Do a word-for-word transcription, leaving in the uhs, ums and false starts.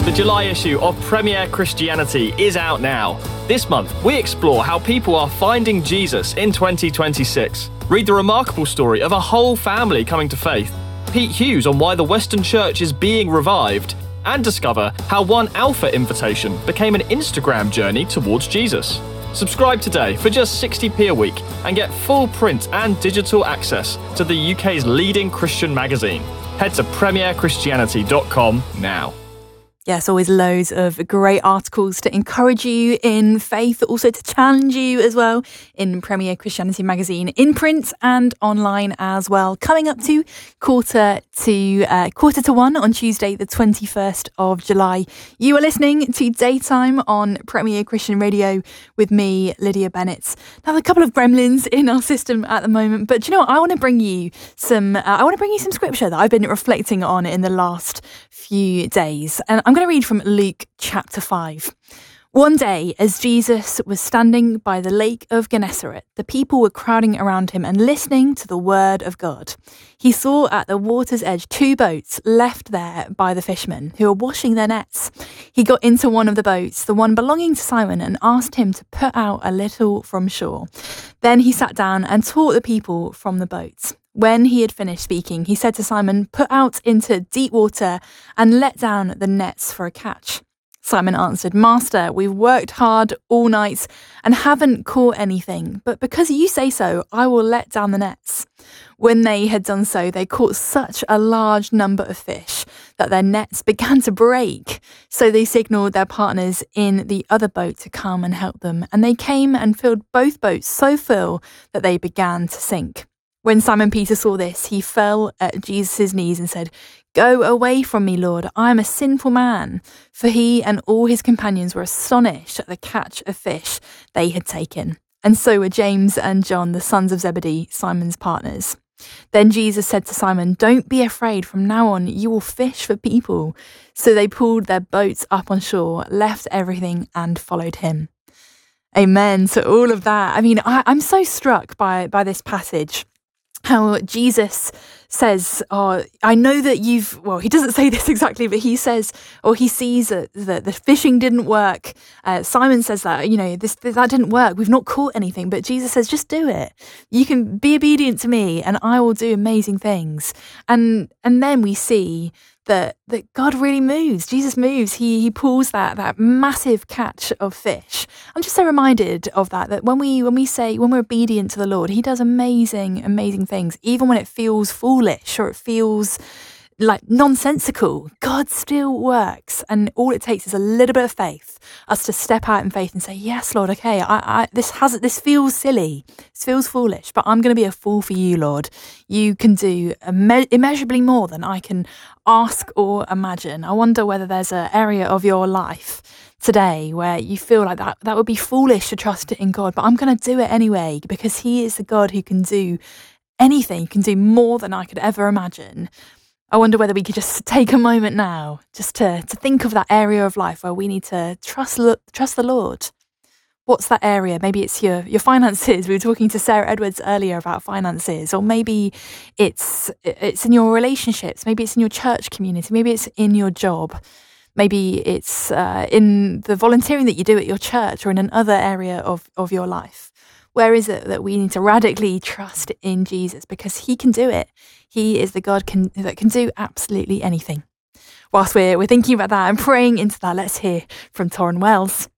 The July issue of Premier Christianity is out now. This month, we explore how people are finding Jesus in twenty twenty-six. Read the remarkable story of a whole family coming to faith. Pete Hughes on why the Western Church is being revived. And discover how one Alpha invitation became an Instagram journey towards Jesus. Subscribe today for just sixty p a week and get full print and digital access to the U K's leading Christian magazine. Head to premier christianity dot com now. Yes, always loads of great articles to encourage you in faith, also to challenge you as well in Premier Christianity magazine, in print and online as well. Coming up to quarter to uh, quarter to one on Tuesday, the twenty-first of July. You are listening to Daytime on Premier Christian Radio with me, Lydia Bennett. Now, a couple of gremlins in our system at the moment, but do you know what? I want to bring you some. Uh, I want to bring you some scripture that I've been reflecting on in the last few days, and I'm going to read from Luke chapter five. One day, as Jesus was standing by the lake of Gennesaret, the people were crowding around him and listening to the word of God. He saw at the water's edge two boats left there by the fishermen who were washing their nets. He got into one of the boats, the one belonging to Simon, and asked him to put out a little from shore. Then he sat down and taught the people from the boats. When he had finished speaking, he said to Simon, "Put out into deep water and let down the nets for a catch." Simon answered, "Master, we've worked hard all night and haven't caught anything, but because you say so, I will let down the nets." When they had done so, they caught such a large number of fish that their nets began to break. So they signalled their partners in the other boat to come and help them, and they came and filled both boats so full that they began to sink. When Simon Peter saw this, he fell at Jesus' knees and said, "Go away from me, Lord, I am a sinful man." For he and all his companions were astonished at the catch of fish they had taken. And so were James and John, the sons of Zebedee, Simon's partners. Then Jesus said to Simon, "Don't be afraid. From now on, you will fish for people." So they pulled their boats up on shore, left everything, and followed him. Amen to all of that. I mean, I, I'm so struck by, by this passage. How Jesus says, "Oh, I know that you've," well, he doesn't say this exactly, but he says, or he sees that the, the fishing didn't work. Uh, Simon says that, you know, this, that didn't work. We've not caught anything, but Jesus says, just do it. You can be obedient to me and I will do amazing things. And, and then we see that that God really moves. Jesus moves. He he pulls that that massive catch of fish. I'm just so reminded of that, that when we when we say, when we're obedient to the Lord, he does amazing, amazing things. Even when it feels foolish or it feels like nonsensical, God still works. And all it takes is a little bit of faith, us to step out in faith and say, "Yes, Lord, okay, I, I this has this feels silly, this feels foolish, but I'm going to be a fool for you, Lord. You can do imme- immeasurably more than I can ask or imagine." I wonder whether there's an area of your life today where you feel like that that would be foolish to trust in God, but I'm going to do it anyway because he is the God who can do anything, can do more than I could ever imagine. I wonder whether we could just take a moment now just to, to think of that area of life where we need to trust trust the Lord. What's that area? Maybe it's your, your finances. We were talking to Sarah Edwards earlier about finances, or maybe it's it's in your relationships. Maybe it's in your church community. Maybe it's in your job. Maybe it's uh, in the volunteering that you do at your church or in another area of, of your life. Where is it that we need to radically trust in Jesus? Because he can do it. He is the God can, that can do absolutely anything. Whilst we're, we're thinking about that and praying into that, let's hear from Torrin Wells.